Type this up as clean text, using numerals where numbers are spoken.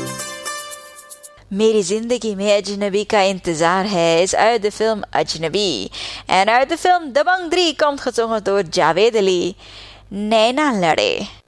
मेरी जिंदगी में अजनबी का इंतजार है इस अर्द फिल्म अजनबी एंड अर्द फिल्म दबंग 3 kommt gezongen door Javed Ali. नैना लड़े